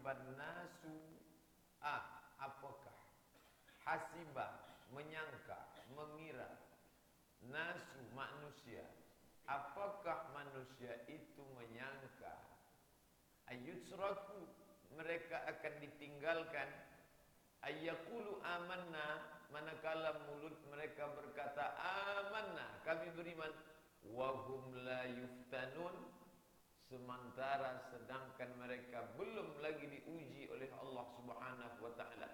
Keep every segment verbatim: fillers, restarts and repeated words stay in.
Hasiban nasu, ah, apakah hasiba, menyangka, mengira, nasu, manusia, apakah manusia itu menyangka ayyutsraku, mereka akan ditinggalkan, ayyaqulu amanna, manakala mulut mereka berkata amanna, kami beriman, wahum la yuftanun, sementara sedangkan mereka belum lagi diuji oleh Allah Subhanahu wa taala.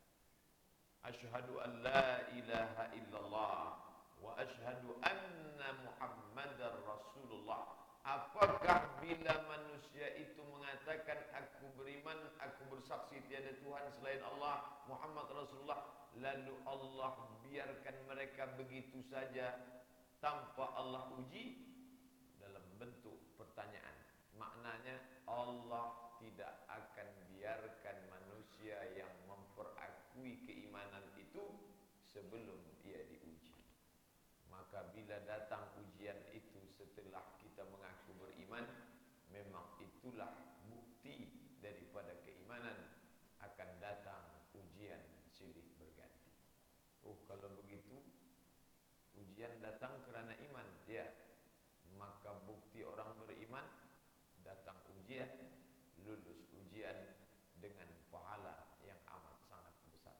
Asyhadu an la ilaha illallah wa asyhadu anna Muhammadar Rasulullah. Apakah bila manusia itu mengatakan aku beriman, aku bersaksi tiada Tuhan selain Allah, Muhammad Rasulullah, lalu Allah biarkan mereka begitu saja tanpa Allah uji? Dalam bentuk pertanyaan. Maknanya Allah tidak akan biarkan manusia yang memperakui keimanan itu sebelum ia diuji. Maka bila datang ujian itu setelah kita mengaku beriman, memang itulah bukti daripada keimanan. Akan datang ujian silih berganti. Oh, kalau begitu ujian datang kerana iman, ya. Maka bukti orang beriman, datang ujian, lulus ujian dengan pahala yang amat sangat besar.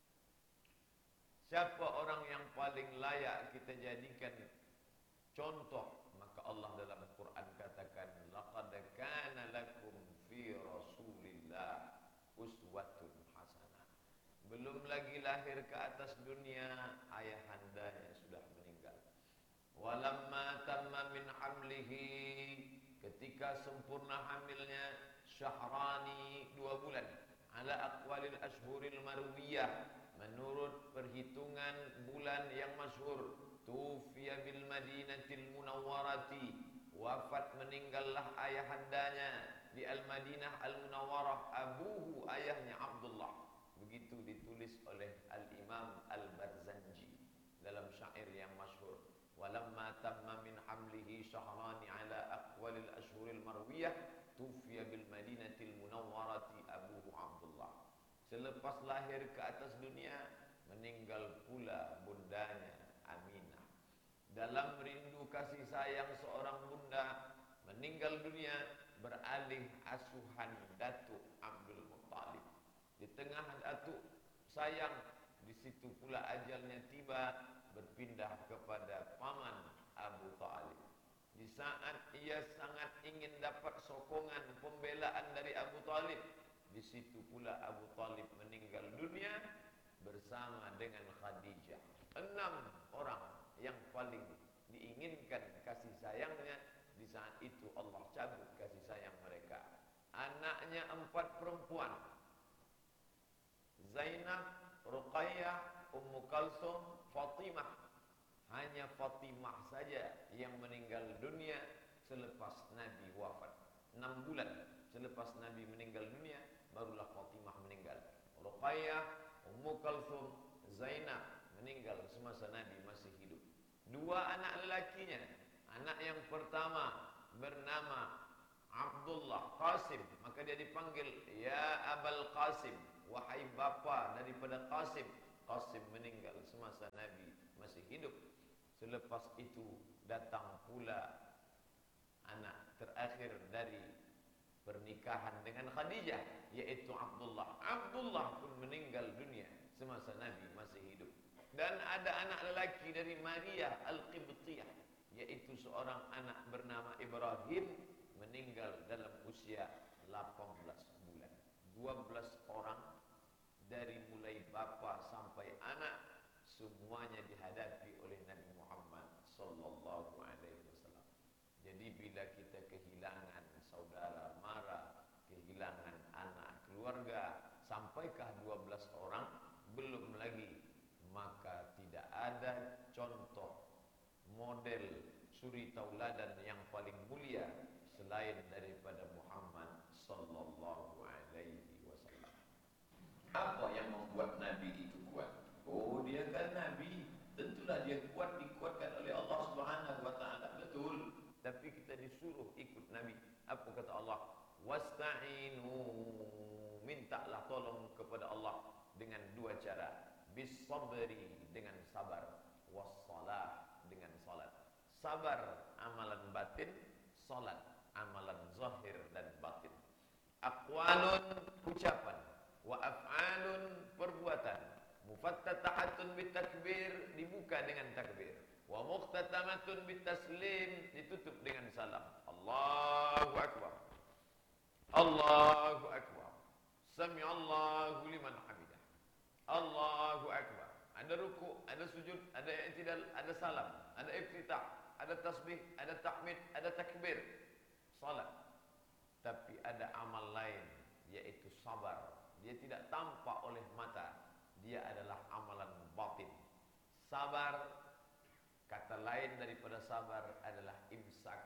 Siapa orang yang paling layak kita jadikan contoh? Maka Allah dalam Al-Quran katakan, laqad kana lakum fi Rasulillah uswatun hasanah. Belum lagi lahir ke atas dunia, ayahandanya sudah meninggal. Walamma tamma min hamlihi, ketika sempurna hamilnya, syahrani, dua bulan, ala aqwalil ashhuril marwiyah, menurut perhitungan bulan yang masyhur, tufiya bil madinatil munawwarati, wafat meninggallah ayahandanya di al-Madinah al-Munawwarah, abuhu, ayahnya Abdullah. Begitu ditulis oleh al-Imam al-Barzanji dalam syair yang masyhur. Walamma tamma min hamlihi syahrani ala aqwalil ashhuril marwiyah, tufiya bil madinatil munawwarati abuhu Abdullah. Selepas lahir ke atas dunia, meninggal pula bundanya Aminah. Dalam rindu kasih sayang seorang bunda, meninggal dunia, beralih asuhan Datuk Abdul Muttalib. Di tengah Datuk sayang, di situ pula ajalnya tiba, berpindah kepada paman Abu Talib. Di saat ia sangat ingin dapat sokongan pembelaan dari Abu Talib, di situ pula Abu Talib meninggal dunia bersama dengan Khadijah. Enam orang yang paling diinginkan kasih sayangnya, di saat itu Allah cabut kasih sayang mereka. Anaknya empat perempuan, Zainab, Ruqayyah, Ummu Kalsum, Fatimah. Hanya Fatimah saja yang meninggal dunia selepas Nabi wafat. Enam bulan selepas Nabi meninggal dunia, barulah Fatimah meninggal. Ruqayyah, Ummu Kalsum, Zainab meninggal semasa Nabi masih hidup. Dua anak lelakinya, anak yang pertama bernama Abdullah Qasim, maka dia dipanggil ya Abul Qasim, wahai bapa daripada Qasim. Qasim meninggal semasa Nabi masih hidup. Selepas itu datang pula anak terakhir dari pernikahan dengan Khadijah, yaitu Abdullah. Abdullah pun meninggal dunia semasa Nabi masih hidup. Dan ada anak lelaki dari Maria Al-Qibtiyah, yaitu seorang anak bernama Ibrahim, meninggal dalam usia delapan belas bulan. dua belas orang dari mulai bapa sampai anak, semuanya dihadapi oleh Nabi Muhammad sallallahu alaihi wasallam. Jadi bila kita kehilangan saudara mara, kehilangan anak keluarga, sampaikah dua belas orang, belum lagi, maka tidak ada contoh model suri tauladan yang paling mulia selain daripada Muhammad sallallahu alaihi wasallam. Apa yang membuat Nabi itu kuat? Oh, dia kan Nabi, tentulah dia kuat, dikuatkan oleh Allah Subhanahu wa taala. Betul. Tapi kita disuruh ikut Nabi. Apa kata Allah? Wasta'inu mintalah tolong kepada Allah dengan dua cara. Bis-sabri, dengan sabar, was-salah, dengan salat. Sabar amalan batin, salat amalan zahir dan batin. Aqwalun, ucapan, wa af'alun, perbuatan. Mufattatahatun bitakbir, dibuka dengan takbir. Wa muqtatamatun bitaslim, ditutup dengan salam. Allahu akbar. Allahu akbar. Sami'allahu liman hamidah. Allahu akbar. Ada ruku, ada sujud, ada i'tidal, ada salam, ada iftitah, ada tasbih, ada tahmid, ada takbir. Salat. Tapi ada amal lain, yaitu sabar. Dia tidak tampak oleh mata. Dia adalah amalan batin. Sabar, kata lain daripada sabar adalah imsak.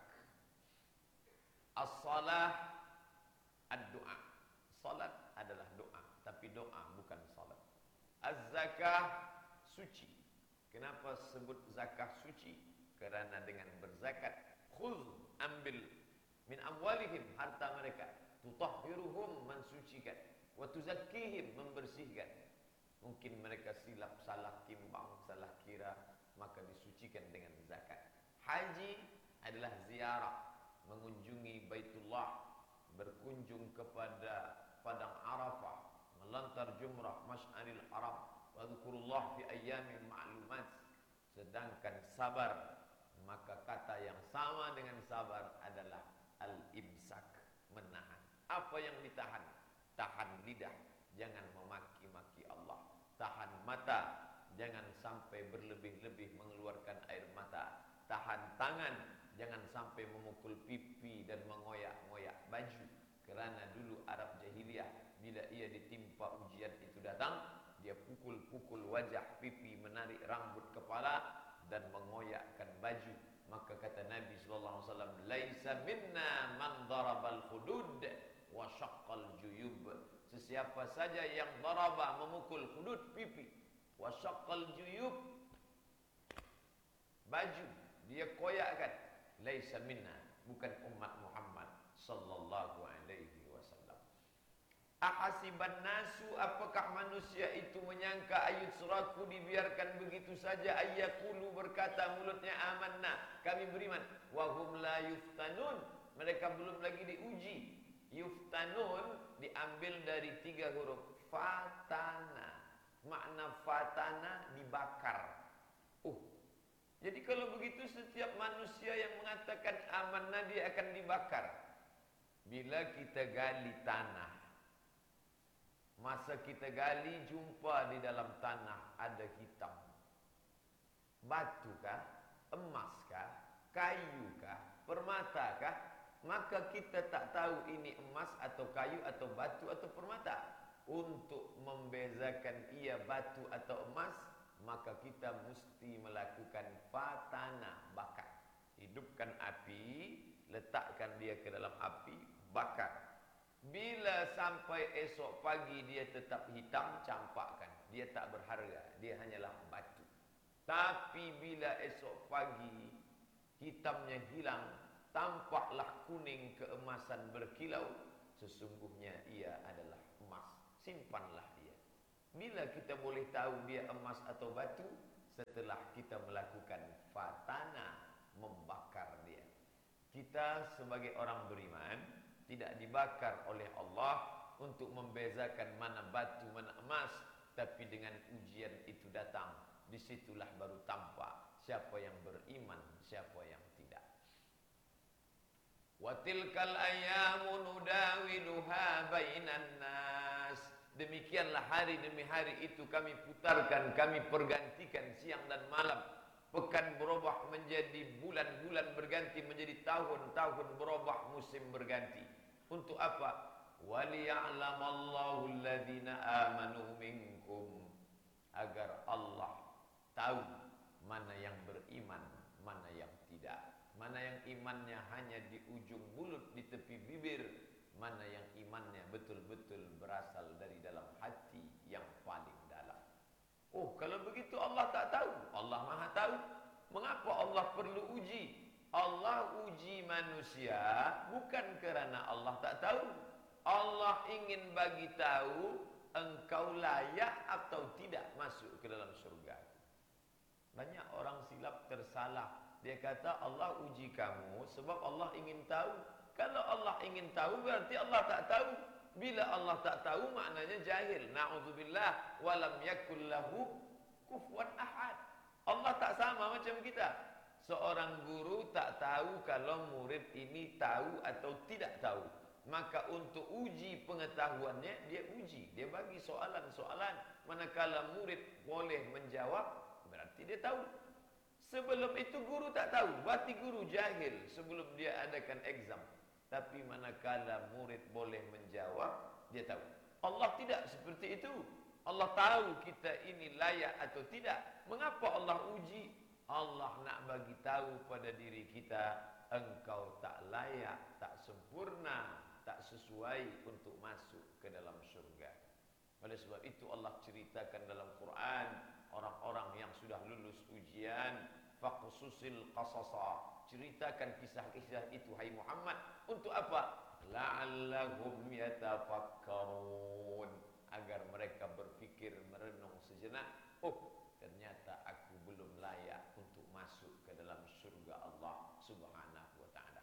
As-salah, ad-doa. Salat adalah doa, tapi doa bukan salat. Az-zakah, suci. Kenapa sebut zakah suci? Karena dengan berzakat, khudh, ambil min amwalihim, harta mereka, tutahhiruhum, mensucikan, wa tuzakkihim, membersihkan. Mungkin mereka silap, salah timbang, salah kira, maka disucikan dengan zakat. Haji adalah ziarah, mengunjungi Baitullah, berkunjung kepada padang Arafah, melantar jumrah Masy'aril Haram, wa dzkurullah fi ayyamin ma'lumat. Sedangkan sabar, maka kata yang sama dengan sabar adalah al-imsak, menahan. Apa yang ditahan? Tahan lidah, jangan memaki-maki Allah. Tahan mata, jangan sampai berlebih-lebih mengeluarkan air mata. Tahan tangan, jangan sampai memukul pipi dan mengoyak-ngoyak baju. Kerana dulu Arab jahiliyah, bila ia ditimpa ujian itu datang, dia pukul-pukul wajah, pipi, menarik rambut kepala dan mengoyakkan baju. Maka kata Nabi sallallahu alaihi wasallam, "Laisa minna man darabal hudud wa syaqqal juyub." Sesiapa saja yang daraba, memukul hudud, pipi, wa syaqqal juyub, baju, dia koyakkan, laisa minna, bukan umat Muhammad sallallahu alaihi wasallam. Ahasiban nasu, apakah manusia itu menyangka ayutsraku, dibiarkan begitu saja, ayyaqulu, berkata mulutnya, amanna, kami beriman, wa hum la yuftanun, mereka belum lagi diuji. Yuftanun diambil dari tiga huruf, fatana. Makna fatana, dibakar. Oh, jadi kalau begitu setiap manusia yang mengatakan amanah, dia akan dibakar. Bila kita gali tanah, masa kita gali, jumpa di dalam tanah ada hitam. Batu kah? Emas kah? Kayu kah? Permata kah? Maka kita tak tahu ini emas atau kayu atau batu atau permata. Untuk membezakan ia batu atau emas, maka kita mesti melakukan fatana, bakar. Hidupkan api, letakkan dia ke dalam api, bakar. Bila sampai esok pagi dia tetap hitam, campakkan. Dia tak berharga, dia hanyalah batu. Tapi bila esok pagi hitamnya hilang, tampaklah kuning keemasan berkilau, sesungguhnya ia adalah emas. Simpanlah dia. Bila kita boleh tahu dia emas atau batu? Setelah kita melakukan fatana, membakar dia. Kita sebagai orang beriman tidak dibakar oleh Allah untuk membezakan mana batu, mana emas. Tapi dengan ujian itu datang, disitulah baru tampak siapa yang beriman, siapa yang tidak. Wa tilkal ayyamu nudawiluha bainan nas. Demikianlah hari demi hari itu kami putarkan, kami pergantikan siang dan malam. Pekan berubah menjadi bulan-bulan berganti, menjadi tahun-tahun berubah, musim berganti. Untuk apa? Waliya'lamallahu alladhina amanu minkum, agar Allah tahu mana yang beriman, mana yang tidak. Mana yang imannya hanya di ujung mulut, di tepi bibir, mana yang imannya betul-betul berasal dari dalam hati yang paling dalam. Oh, kalau begitu Allah tak tahu? Allah Maha tahu. Mengapa Allah perlu uji? Allah uji manusia bukan kerana Allah tak tahu. Allah ingin bagi tahu engkau layak atau tidak masuk ke dalam surga. Banyak orang silap tersalah. Dia kata Allah uji kamu sebab Allah ingin tahu. Kalau Allah ingin tahu berarti Allah tak tahu. Bila Allah tak tahu maknanya jahil. Na'udzubillah walam yakul lahu kufuwan ahad. Allah tak sama macam kita. Seorang guru tak tahu kalau murid ini tahu atau tidak tahu. Maka untuk uji pengetahuannya dia uji. Dia bagi soalan-soalan. Manakala murid boleh menjawab berarti dia tahu. Sebelum itu guru tak tahu. Berarti guru jahil sebelum dia adakan exam. Tapi manakala murid boleh menjawab, dia tahu. Allah tidak seperti itu. Allah tahu kita ini layak atau tidak. Mengapa Allah uji? Allah nak bagi tahu pada diri kita, engkau tak layak, tak sempurna, tak sesuai untuk masuk ke dalam syurga. Oleh sebab itu Allah ceritakan dalam Quran, orang-orang yang sudah lulus ujian, faqsusil qasasa, ceritakan kisah-kisah itu hai Muhammad. Untuk apa? La'allahum yatafakkarun, agar mereka berfikir, merenung sejenak. Oh, ternyata aku belum layak untuk masuk ke dalam surga Allah Subhanahu wa ta'ala.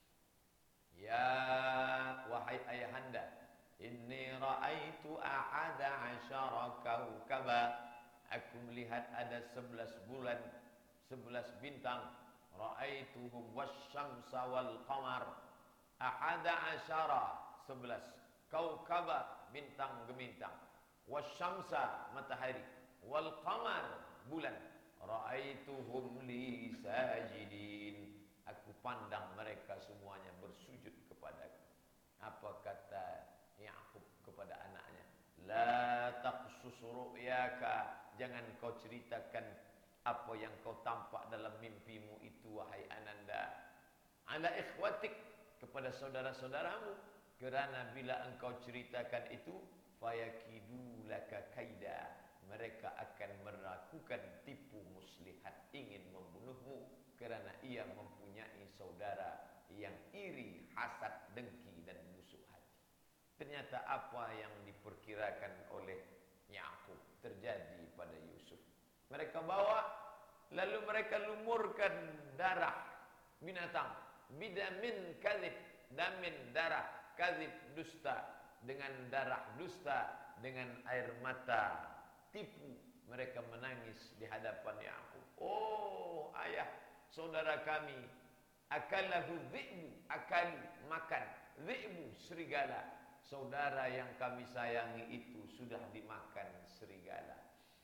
Ya wahai ayahanda, inni ra'aitu ahada asyara kawkaba, aku melihat ada sebelas bulan, sebelas bintang. Ra'aituhum wasyamsa wal qamar. Ahada asyara, sebelas. Kawkaba, bintang gemintang. Wasyamsa, matahari. Wal qamar, bulan. Ra'aituhum li sajidin, aku pandang mereka semuanya bersujud kepadaku. Apa kata Ya'qub kepada anaknya? La taqsus ru'yaka, jangan kau ceritakan apa yang kau tampak dalam mimpimu itu wahai ananda. Ala ikhwatik, kepada saudara-saudaramu, kerana bila engkau ceritakan itu fayakidu laka kaida, mereka akan melakukan tipu muslihat, ingin membunuhmu kerana ia mempunyai saudara yang iri, hasad, dengki dan busuk hati. Ternyata apa yang diperkirakan oleh Ya'qub terjadi pada Yusuf. Mereka bawa, lalu mereka lumurkan darah binatang, bidamin kadhib, damin darah, kadhib dusta, dengan darah dusta, dengan air mata tipu. Mereka menangis di hadapan Ya'qub. Oh ayah, saudara kami, akalahu dhi'bu, akal, makan, dhi'bu, serigala. Saudara yang kami sayangi itu sudah dimakan serigala.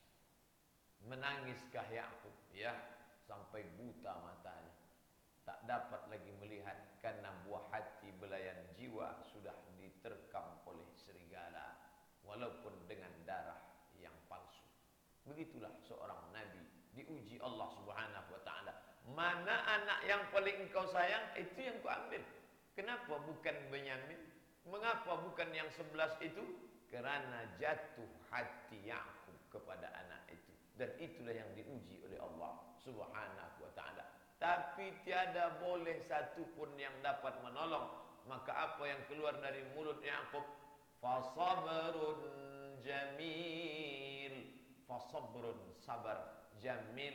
Menangiskah Ya'qub? Ya, sampai buta matanya, tak dapat lagi melihat karena buah hati belayan jiwa sudah diterkam oleh serigala, walaupun dengan darah yang palsu. Begitulah seorang nabi diuji Allah Subhanahu wa ta'ala. Mana anak yang paling engkau sayang, itu yang kau ambil. Kenapa bukan Benyamin? Mengapa bukan yang sebelas itu? Kerana jatuh hati Ya'qub kepada anak itu. Dan itulah yang diuji oleh Allah Subhanahu wa ta'ala. Tapi tiada boleh satu pun yang dapat menolong. Maka apa yang keluar dari mulut Ya'qub? Fasabrun jamil. Fasabrun, sabar, jamil,